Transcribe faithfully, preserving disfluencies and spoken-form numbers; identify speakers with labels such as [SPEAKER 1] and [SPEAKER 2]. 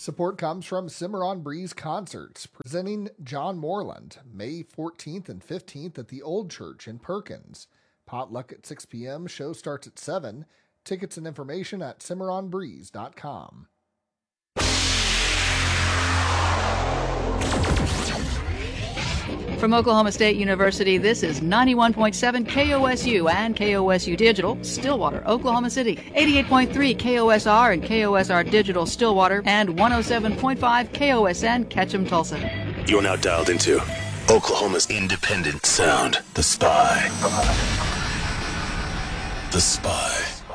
[SPEAKER 1] Support comes from Cimarron Breeze Concerts, presenting John Moreland, May fourteenth and fifteenth at the Old Church in Perkins. Potluck at six p.m., show starts at seven. Tickets and information at cimarron breeze dot com.
[SPEAKER 2] From Oklahoma State University, this is ninety-one point seven K O S U and K O S U Digital, Stillwater, Oklahoma City. eighty-eight point three K O S R and K O S R Digital, Stillwater, and one oh seven point five K O S N, Ketchum, Tulsa.
[SPEAKER 3] You're now dialed into Oklahoma's independent sound, The Spy. The Spy.